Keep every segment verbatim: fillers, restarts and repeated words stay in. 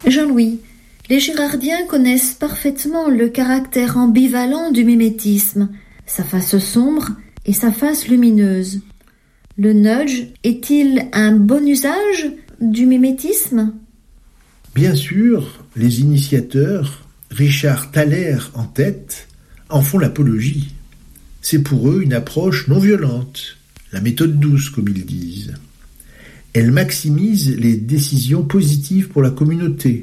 Jean-Louis, les girardiens connaissent parfaitement le caractère ambivalent du mimétisme, sa face sombre et sa face lumineuse. Le nudge est-il un bon usage du mimétisme ? Bien sûr, les initiateurs, Richard Thaler en tête, en font l'apologie. C'est pour eux une approche non violente, la méthode douce comme ils disent. Elle maximise les décisions positives pour la communauté.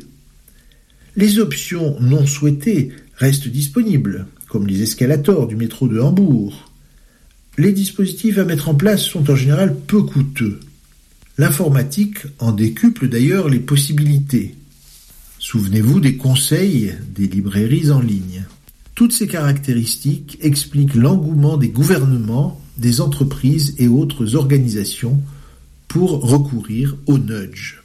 Les options non souhaitées restent disponibles, comme les escalators du métro de Hambourg. Les dispositifs à mettre en place sont en général peu coûteux. L'informatique en décuple d'ailleurs les possibilités. Souvenez-vous des conseils des librairies en ligne. Toutes ces caractéristiques expliquent l'engouement des gouvernements, des entreprises et autres organisations pour recourir au nudge.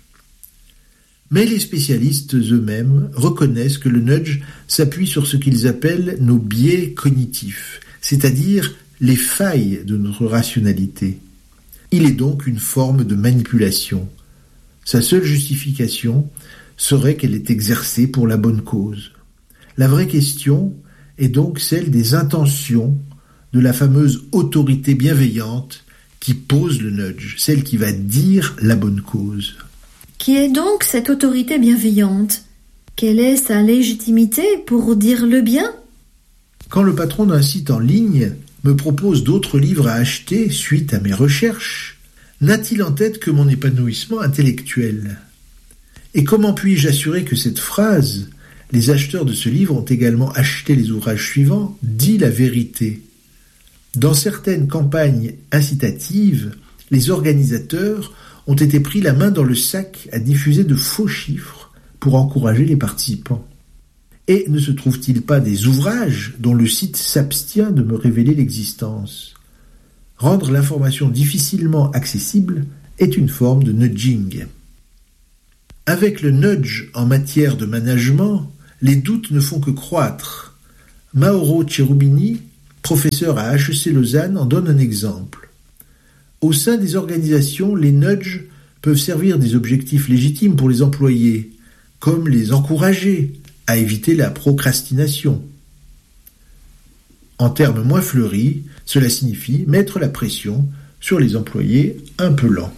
Mais les spécialistes eux-mêmes reconnaissent que le nudge s'appuie sur ce qu'ils appellent nos biais cognitifs, c'est-à-dire les failles de notre rationalité. Il est donc une forme de manipulation. Sa seule justification serait qu'elle est exercée pour la bonne cause. La vraie question est donc celle des intentions de la fameuse autorité bienveillante qui pose le nudge, celle qui va dire la bonne cause. Qui est donc cette autorité bienveillante ? Quelle est sa légitimité pour dire le bien ? Quand le patron d'un site en ligne me propose d'autres livres à acheter suite à mes recherches, n'a-t-il en tête que mon épanouissement intellectuel ? Et comment puis-je assurer que cette phrase « Les acheteurs de ce livre ont également acheté les ouvrages suivants » dit la vérité ? Dans certaines campagnes incitatives, les organisateurs ont été pris la main dans le sac à diffuser de faux chiffres pour encourager les participants. Et ne se trouve-t-il pas des ouvrages dont le site s'abstient de me révéler l'existence ? Rendre l'information difficilement accessible est une forme de nudging. Avec le nudge en matière de management, les doutes ne font que croître. Mauro Cherubini, professeur à H E C Lausanne, en donne un exemple. Au sein des organisations, les nudges peuvent servir des objectifs légitimes pour les employés, comme les encourager à éviter la procrastination. En termes moins fleuris, cela signifie mettre la pression sur les employés un peu lents.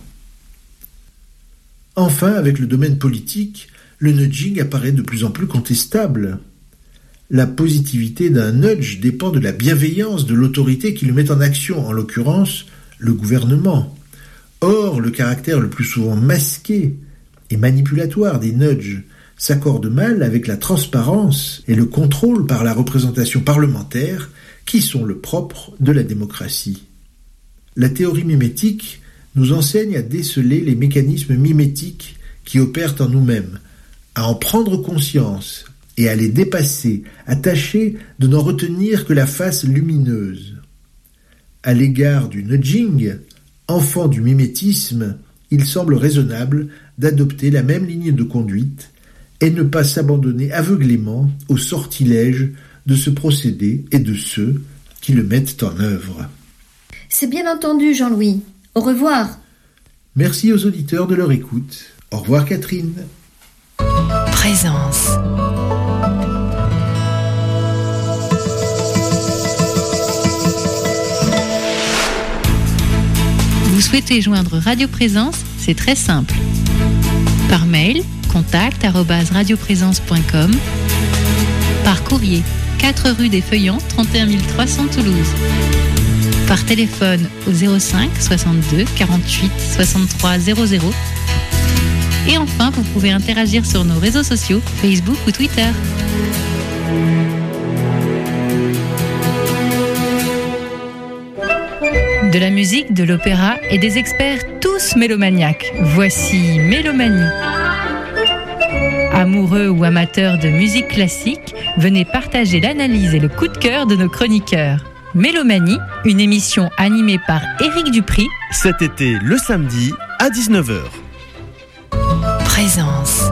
Enfin, avec le domaine politique, le nudging apparaît de plus en plus contestable. La positivité d'un nudge dépend de la bienveillance de l'autorité qui le met en action, en l'occurrence le gouvernement. Or, le caractère le plus souvent masqué et manipulatoire des nudges s'accorde mal avec la transparence et le contrôle par la représentation parlementaire qui sont le propre de la démocratie. La théorie mimétique nous enseigne à déceler les mécanismes mimétiques qui opèrent en nous-mêmes, à en prendre conscience et à les dépasser, à tâcher de n'en retenir que la face lumineuse. À l'égard du nudging, enfant du mimétisme, il semble raisonnable d'adopter la même ligne de conduite et ne pas s'abandonner aveuglément aux sortilèges de ce procédé et de ceux qui le mettent en œuvre. C'est bien entendu, Jean-Louis. Au revoir. Merci aux auditeurs de leur écoute. Au revoir, Catherine. Présence. Vous souhaitez joindre Radio Présence ? C'est très simple. Par mail, contact arobase radioprésence point com. Par courrier, quatre rue des Feuillants, trente et un mille trois cents Toulouse. Par téléphone au zéro cinq soixante-deux quarante-huit soixante-trois zéro zéro. Et enfin, vous pouvez interagir sur nos réseaux sociaux, Facebook ou Twitter. De la musique, de l'opéra et des experts tous mélomaniaques. Voici Mélomanie. Amoureux ou amateurs de musique classique, venez partager l'analyse et le coup de cœur de nos chroniqueurs. Mélomanie, une émission animée par Éric Dupri. Cet été, le samedi, à dix-neuf heures. Présence.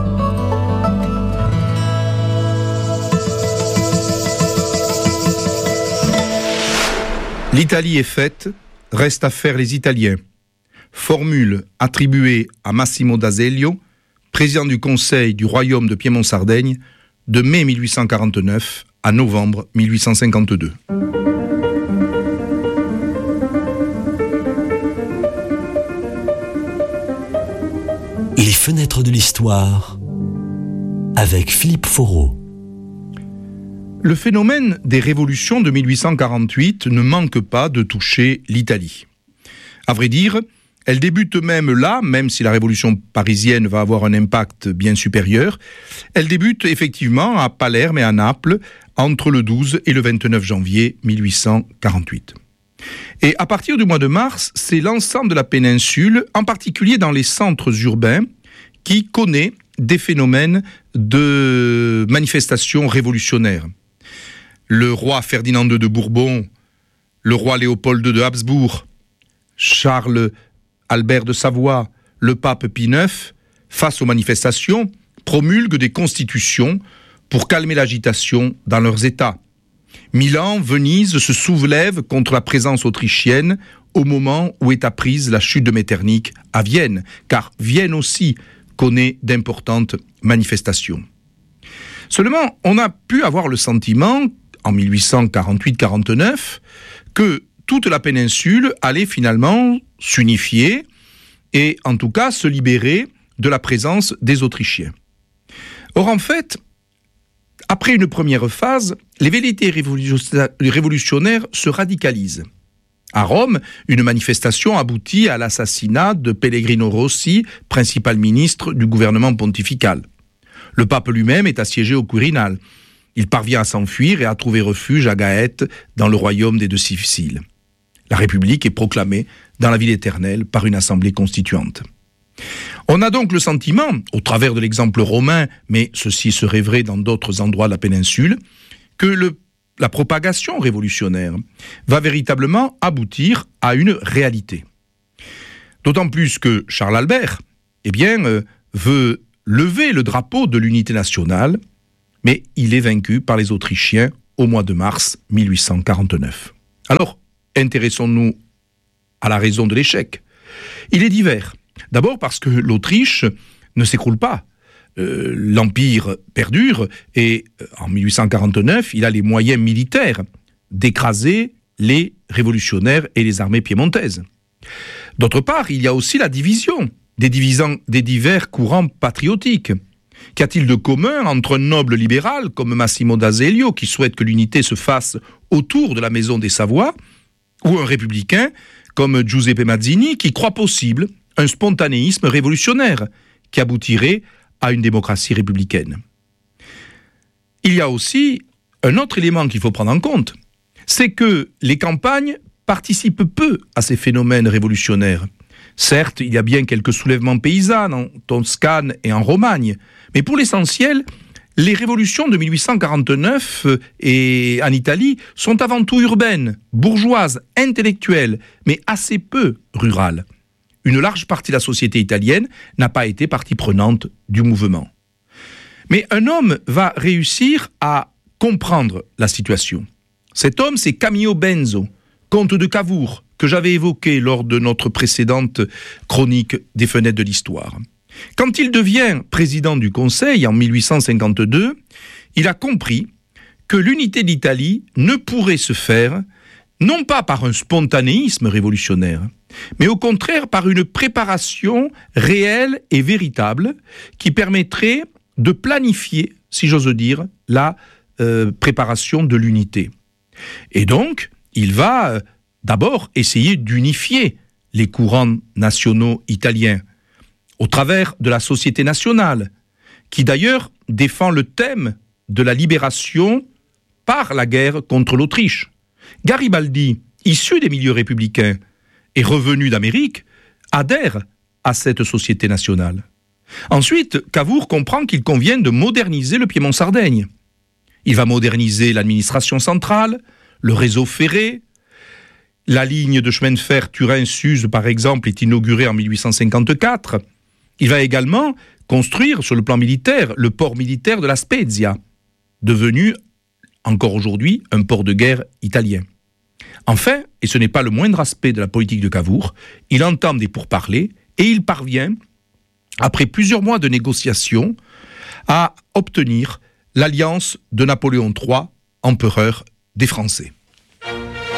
L'Italie est faite, reste à faire les Italiens. Formule attribuée à Massimo d'Azeglio, président du Conseil du Royaume de Piémont-Sardaigne de mai mille huit cent quarante-neuf à novembre mille huit cent cinquante-deux. Les fenêtres de l'histoire avec Philippe Foreau. Le phénomène des révolutions de mille huit cent quarante-huit ne manque pas de toucher l'Italie. À vrai dire, elle débute même là, même si la révolution parisienne va avoir un impact bien supérieur. Elle débute effectivement à Palerme et à Naples entre le douze et le vingt-neuf janvier mille huit cent quarante-huit. Et à partir du mois de mars, c'est l'ensemble de la péninsule, en particulier dans les centres urbains, qui connaît des phénomènes de manifestations révolutionnaires. Le roi Ferdinand deux de Bourbon, le roi Léopold deux de Habsbourg, Charles Albert de Savoie, le pape Pie neuf, face aux manifestations, promulguent des constitutions pour calmer l'agitation dans leurs États. Milan, Venise se soulèvent contre la présence autrichienne au moment où est apprise la chute de Metternich à Vienne, car Vienne aussi connaît d'importantes manifestations. Seulement, on a pu avoir le sentiment, en mille huit cent quarante-huit quarante-neuf, que toute la péninsule allait finalement s'unifier et en tout cas se libérer de la présence des Autrichiens. Or en fait, après une première phase, les velléités révolutionnaires se radicalisent. À Rome, une manifestation aboutit à l'assassinat de Pellegrino Rossi, principal ministre du gouvernement pontifical. Le pape lui-même est assiégé au Quirinal. Il parvient à s'enfuir et à trouver refuge à Gaète, dans le royaume des deux Siciles. La République est proclamée dans la ville éternelle par une assemblée constituante. On a donc le sentiment, au travers de l'exemple romain, mais ceci serait vrai dans d'autres endroits de la péninsule, que le, la propagation révolutionnaire va véritablement aboutir à une réalité. D'autant plus que Charles Albert, eh bien, euh, veut lever le drapeau de l'unité nationale, mais il est vaincu par les Autrichiens au mois de mars mille huit cent quarante-neuf. Alors, intéressons-nous à la raison de l'échec. Il est divers. D'abord parce que l'Autriche ne s'écroule pas. Euh, l'Empire perdure et en mille huit cent quarante-neuf, il a les moyens militaires d'écraser les révolutionnaires et les armées piémontaises. D'autre part, il y a aussi la division des, divisants, des divers courants patriotiques. Qu'y a-t-il de commun entre un noble libéral comme Massimo d'Azeglio, qui souhaite que l'unité se fasse autour de la maison des Savoie, ou un républicain comme Giuseppe Mazzini, qui croit possible un spontanéisme révolutionnaire qui aboutirait à une démocratie républicaine. Il y a aussi un autre élément qu'il faut prendre en compte, c'est que les campagnes participent peu à ces phénomènes révolutionnaires. Certes, il y a bien quelques soulèvements paysans en Toscane et en Romagne, mais pour l'essentiel, les révolutions de mille huit cent quarante-neuf et en Italie sont avant tout urbaines, bourgeoises, intellectuelles, mais assez peu rurales. Une large partie de la société italienne n'a pas été partie prenante du mouvement. Mais un homme va réussir à comprendre la situation. Cet homme, c'est Camillo Benso, comte de Cavour, que j'avais évoqué lors de notre précédente chronique des fenêtres de l'histoire. Quand il devient président du Conseil en mille huit cent cinquante-deux, il a compris que l'unité d'Italie ne pourrait se faire non pas par un spontanéisme révolutionnaire, mais au contraire par une préparation réelle et véritable qui permettrait de planifier, si j'ose dire, la euh, préparation de l'unité. Et donc, il va euh, d'abord essayer d'unifier les courants nationaux italiens au travers de la Société nationale, qui d'ailleurs défend le thème de la libération par la guerre contre l'Autriche. Garibaldi, issu des milieux républicains et revenu d'Amérique, adhère à cette Société nationale. Ensuite, Cavour comprend qu'il convient de moderniser le Piémont-Sardaigne. Il va moderniser l'administration centrale, le réseau ferré. La ligne de chemin de fer Turin-Suse, par exemple, est inaugurée en mille huit cent cinquante-quatre. Il va également construire, sur le plan militaire, le port militaire de La Spezia, devenu, encore aujourd'hui, un port de guerre italien. Enfin, et ce n'est pas le moindre aspect de la politique de Cavour, il entame des pourparlers et il parvient après plusieurs mois de négociations, à obtenir l'alliance de Napoléon trois, empereur des Français.